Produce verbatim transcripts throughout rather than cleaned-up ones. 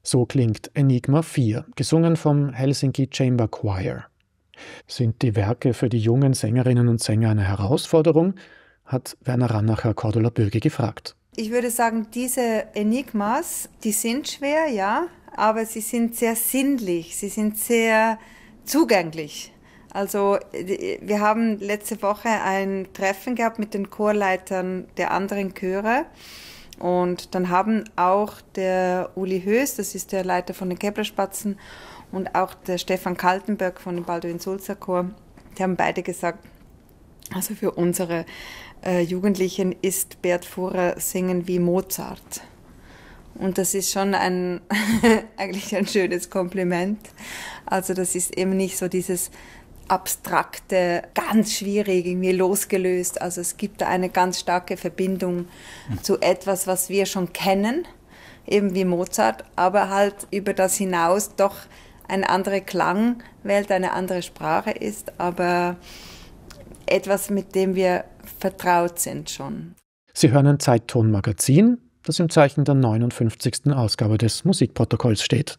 So klingt Enigma vier, gesungen vom Helsinki Chamber Choir. Sind die Werke für die jungen Sängerinnen und Sänger eine Herausforderung? Hat Werner Rannacher Cordula-Böge gefragt. Ich würde sagen, diese Enigmas, die sind schwer, ja, aber sie sind sehr sinnlich, sie sind sehr zugänglich. Also wir haben letzte Woche ein Treffen gehabt mit den Chorleitern der anderen Chöre und dann haben auch der Uli Höß, das ist der Leiter von den Keblerspatzen, und auch der Stefan Kaltenberg von dem Balduin-Sulzer-Chor, die haben beide gesagt, also für unsere äh, Jugendlichen ist Bert Furrer singen wie Mozart. Und das ist schon ein eigentlich ein schönes Kompliment. Also das ist eben nicht so dieses abstrakte, ganz schwierig, irgendwie losgelöst. Also es gibt da eine ganz starke Verbindung mhm. zu etwas, was wir schon kennen, eben wie Mozart, aber halt über das hinaus doch eine andere Klangwelt, eine andere Sprache ist, aber etwas, mit dem wir vertraut sind schon. Sie hören ein Zeitton-Magazin, das im Zeichen der neunundfünfzigsten Ausgabe des Musikprotokolls steht.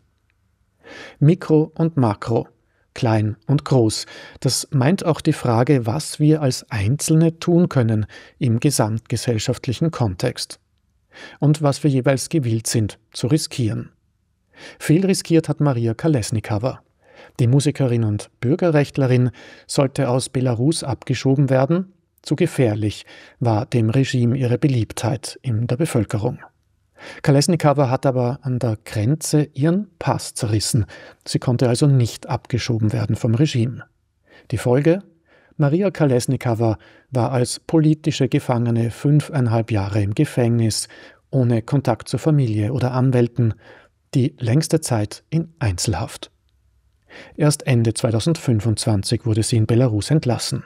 Mikro und Makro, klein und groß, das meint auch die Frage, was wir als Einzelne tun können im gesamtgesellschaftlichen Kontext und was wir jeweils gewillt sind zu riskieren. Viel riskiert hat Maria Kolesnikava. Die Musikerin und Bürgerrechtlerin sollte aus Belarus abgeschoben werden. Zu gefährlich war dem Regime ihre Beliebtheit in der Bevölkerung. Kolesnikava hat aber an der Grenze ihren Pass zerrissen. Sie konnte also nicht abgeschoben werden vom Regime. Die Folge? Maria Kolesnikava war als politische Gefangene fünfeinhalb Jahre im Gefängnis, ohne Kontakt zur Familie oder Anwälten, die längste Zeit in Einzelhaft. Erst Ende zweitausendfünfundzwanzig wurde sie in Belarus entlassen.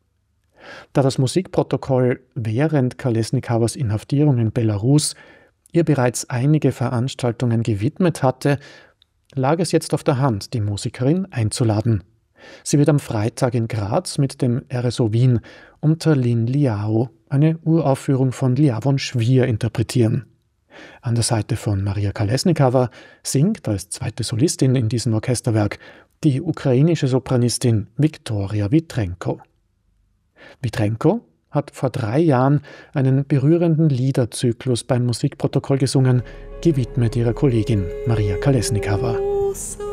Da das Musikprotokoll während Kolesnikavas Inhaftierung in Belarus ihr bereits einige Veranstaltungen gewidmet hatte, lag es jetzt auf der Hand, die Musikerin einzuladen. Sie wird am Freitag in Graz mit dem R S O Wien unter Lin Liao eine Uraufführung von Liavon Schwier interpretieren. An der Seite von Maria Kolesnikava singt als zweite Solistin in diesem Orchesterwerk die ukrainische Sopranistin Viktoria Vitrenko. Vitrenko hat vor drei Jahren einen berührenden Liederzyklus beim Musikprotokoll gesungen, gewidmet ihrer Kollegin Maria Kolesnikava.